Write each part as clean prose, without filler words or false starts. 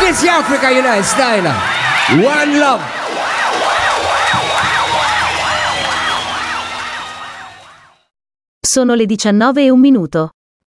is the Africa Unite style. One love. Sono le 19:01.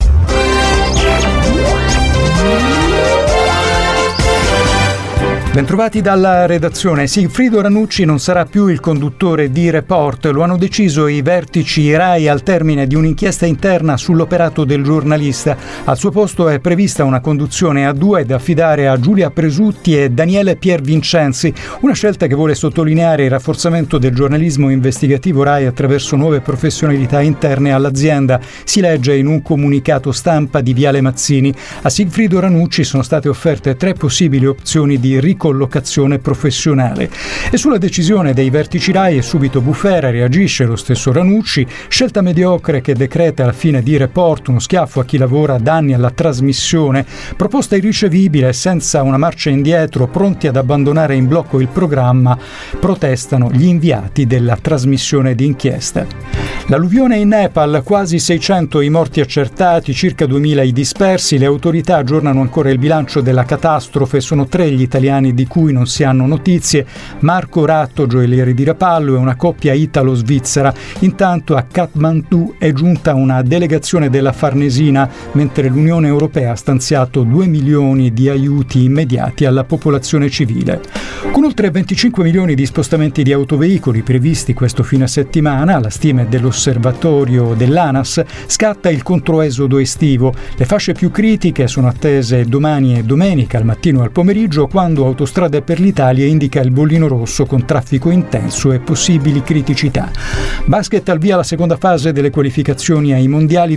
Bentrovati dalla redazione. Sigfrido Ranucci non sarà più il conduttore di Report, lo hanno deciso i vertici Rai al termine di un'inchiesta interna sull'operato del giornalista. Al suo posto è prevista una conduzione a due da affidare a Giulia Presutti e Daniele Piervincenzi, una scelta che vuole sottolineare il rafforzamento del giornalismo investigativo Rai attraverso nuove professionalità interne all'azienda. Si legge in un comunicato stampa di Viale Mazzini. A Sigfrido Ranucci sono state offerte 3 possibili opzioni di ricollocazione professionale. E sulla decisione dei vertici Rai è subito bufera, reagisce lo stesso Ranucci, scelta mediocre che decreta alla fine di Report uno schiaffo a chi lavora da anni alla trasmissione, proposta irricevibile senza una marcia indietro, pronti ad abbandonare in blocco il programma, protestano gli inviati della trasmissione d'inchiesta. L'alluvione in Nepal, quasi 600 i morti accertati, circa 2000 i dispersi, le autorità aggiornano ancora il bilancio della catastrofe, sono 3 gli italiani di cui non si hanno notizie, Marco Ratto, gioielliere di Rapallo, e una coppia italo-svizzera. Intanto a Kathmandu è giunta una delegazione della Farnesina, mentre l'Unione Europea ha stanziato 2 milioni di aiuti immediati alla popolazione civile. Con oltre 25 milioni di spostamenti di autoveicoli previsti questo fine settimana, alla stime dell'osservatorio dell'ANAS, scatta il controesodo estivo. Le fasce più critiche sono attese domani e domenica, al mattino e al pomeriggio, quando Autostrade per l'Italia indica il bollino rosso con traffico intenso e possibili criticità. Basket al via la seconda fase delle qualificazioni ai mondiali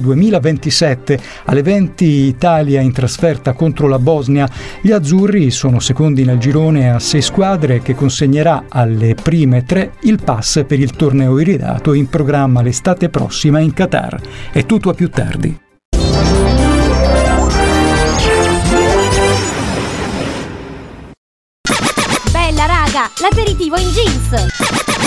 2027. Alle 20 Italia in trasferta contro la Bosnia. Gli azzurri sono secondi nel girone a 6 squadre che consegnerà alle prime 3 il pass per il torneo iridato in programma l'estate prossima in Qatar. È tutto a più tardi. Bella raga, l'aperitivo in jeans!